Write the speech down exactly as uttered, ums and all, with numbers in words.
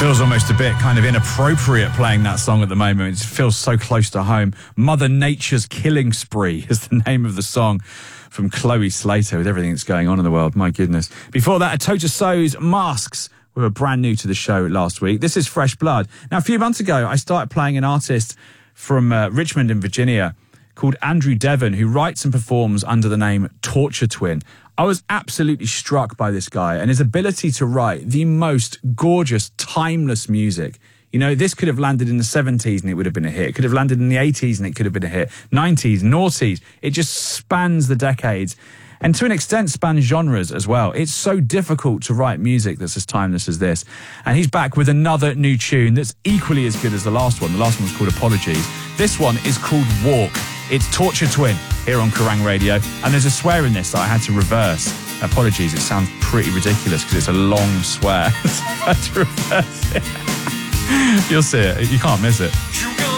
feels almost a bit kind of inappropriate playing that song at the moment. It feels so close to home. Mother Nature's Killing Spree is the name of the song from Chloe Slater, with everything that's going on in the world. My goodness. Before that, Atocha So's Masks were brand new to the show last week. This is Fresh Blood. Now, a few months ago, I started playing an artist from uh, Richmond in Virginia called Andrew Devon, who writes and performs under the name Torture Twin. I was absolutely struck by this guy and his ability to write the most gorgeous, timeless music. You know, this could have landed in the seventies and it would have been a hit. It could have landed in the eighties and it could have been a hit. nineties, noughties. It just spans the decades. And to an extent spans genres as well. It's so difficult to write music that's as timeless as this. And he's back with another new tune that's equally as good as the last one. The last one was called Apologies. This one is called Walk. It's Torture Twin here on Kerrang Radio. And there's a swear in this that I had to reverse. Apologies, it sounds pretty ridiculous because it's a long swear. So I had to reverse it. You'll see it. You can't miss it.